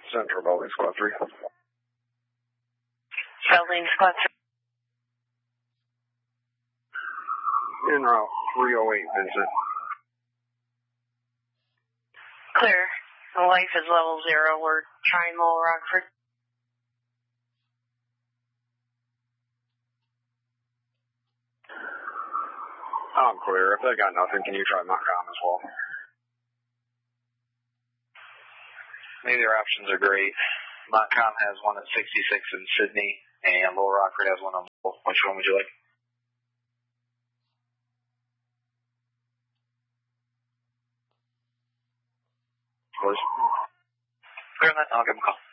Central Building Squad 3. Building Squad 3. En route 308, Vincent. Clear. The life is level 0. We're trying Little Rockford. I'm clear. If they got nothing, can you try Montcalm as well? Maybe their options are great. Montcalm has one at 66 in Sydney, and Little Rockford has one on Lowell. Which one would you like? Please. Clear that, I'll give him a call.